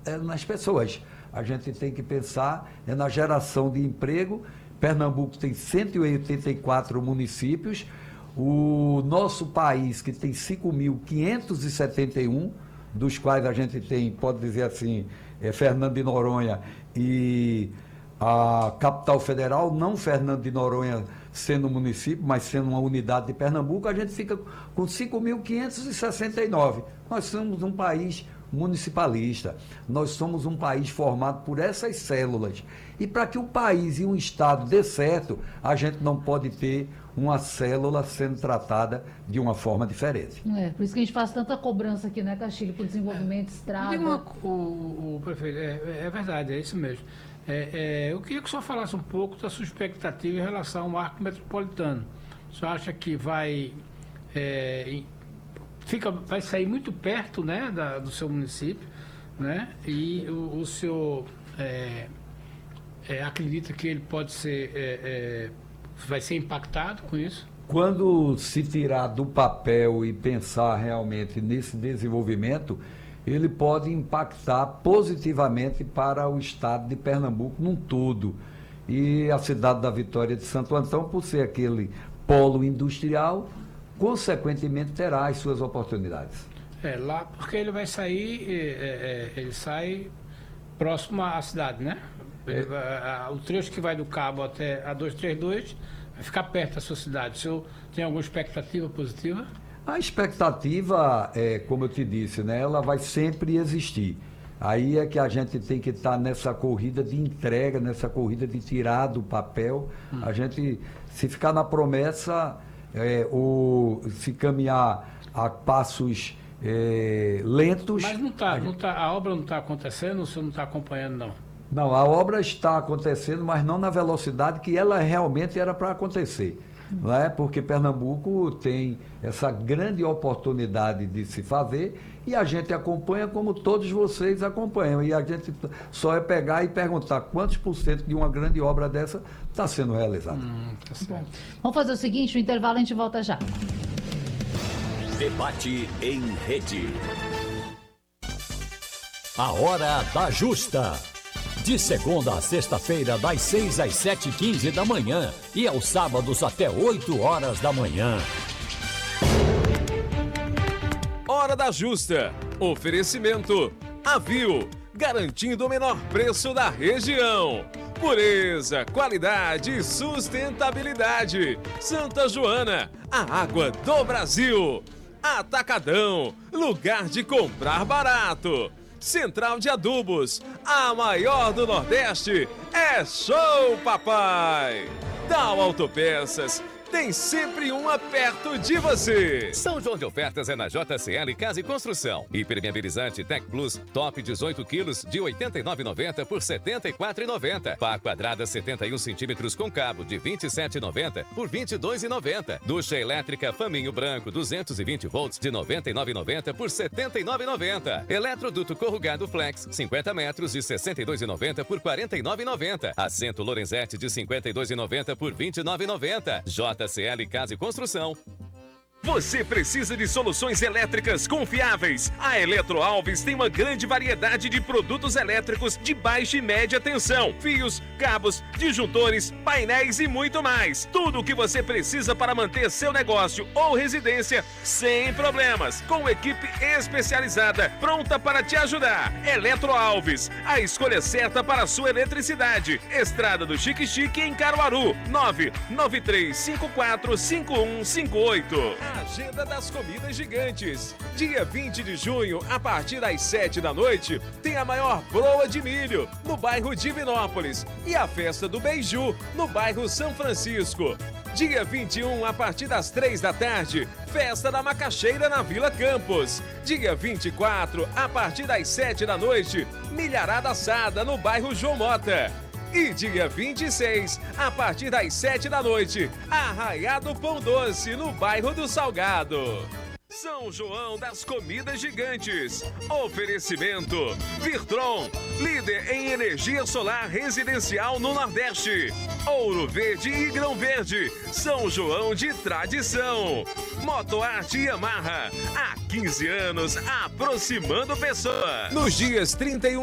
nas pessoas. A gente tem que pensar na geração de emprego. Pernambuco tem 184 municípios. O nosso país, que tem 5.571, dos quais a gente tem, pode dizer assim, Fernando de Noronha e a capital federal, não Fernando de Noronha sendo um município, mas sendo uma unidade de Pernambuco, a gente fica com 5.569. Nós somos um país municipalista, nós somos um país formado por essas células. E para que o país e um estado dê certo, a gente não pode ter uma célula sendo tratada de uma forma diferente. Por isso que a gente faz tanta cobrança aqui, né, Castilho, por desenvolvimento, estrada. O prefeito, é verdade, é isso mesmo. Eu queria que o senhor falasse um pouco da sua expectativa em relação ao marco metropolitano. O senhor acha que vai sair muito perto, né, do seu município, né? E o senhor acredita que ele pode ser, vai ser impactado com isso? Quando se tirar do papel e pensar realmente nesse desenvolvimento, ele pode impactar positivamente para o estado de Pernambuco num todo. E a cidade da Vitória de Santo Antão, por ser aquele polo industrial, consequentemente terá as suas oportunidades. Lá porque ele vai sair, ele sai próximo à cidade, né? O trecho que vai do Cabo até a 232 vai ficar perto da sua cidade. O senhor tem alguma expectativa positiva? A expectativa, como eu te disse, né, ela vai sempre existir. Aí é que a gente tem que estar nessa corrida de entrega, nessa corrida de tirar do papel. A gente, se ficar na promessa, ou se caminhar a passos lentos... Mas a obra não está acontecendo, o senhor não está acompanhando, não? Não, a obra está acontecendo, mas não na velocidade que ela realmente era para acontecer. Não é? Porque Pernambuco tem essa grande oportunidade de se fazer e a gente acompanha como todos vocês acompanham. E a gente só é pegar e perguntar quantos por cento de uma grande obra dessa está sendo realizada. Tá certo. Vamos fazer o seguinte, o intervalo a gente volta já. Debate em rede. A hora da justa. De segunda a sexta-feira, das 6 às 7h15 da manhã e aos sábados até 8 horas da manhã. Hora da Justa. Oferecimento Avil, garantindo o menor preço da região. Pureza, qualidade e sustentabilidade. Santa Joana, a água do Brasil. Atacadão, lugar de comprar barato. Central de Adubos, a maior do Nordeste, é Show Papai! Dow Autopeças, tem sempre uma perto de você. São João de ofertas é na JCL Casa e Construção. Hipermeabilizante Tech Plus, top 18 quilos de R$ 89,90 por R$ 74,90. Pá quadrada 71 centímetros com cabo de R$ 27,90 por R$ 22,90. Ducha elétrica Faminho Branco 220 volts de R$ 99,90 por R$ 79,90. Eletroduto corrugado Flex 50 metros de R$ 62,90 por R$ 49,90. Assento Lorenzetti de R$ 52,90 por R$ 29,90. JCL Casa e Construção. Você precisa de soluções elétricas confiáveis? A Eletroalves tem uma grande variedade de produtos elétricos de baixa e média tensão, fios, cabos, disjuntores, painéis e muito mais. Tudo o que você precisa para manter seu negócio ou residência sem problemas, com equipe especializada pronta para te ajudar. Eletroalves, a escolha certa para a sua eletricidade. Estrada do Chique Chique em Caruaru, 993545158. Agenda das Comidas Gigantes. Dia 20 de junho, a partir das 7 da noite, tem a maior broa de milho, no bairro Divinópolis. E a festa do Beiju, no bairro São Francisco. Dia 21, a partir das 3 da tarde, festa da macaxeira na Vila Campos. Dia 24, a partir das 7 da noite, milharada assada no bairro João Mota. E dia 26, a partir das 7 da noite, Arraiado Pão Doce, no bairro do Salgado. São João das Comidas Gigantes. Oferecimento Virtron, líder em energia solar residencial no Nordeste. Ouro Verde e Grão Verde, São João de tradição. Motoarte Yamaha, há 15 anos aproximando pessoas. Nos dias 31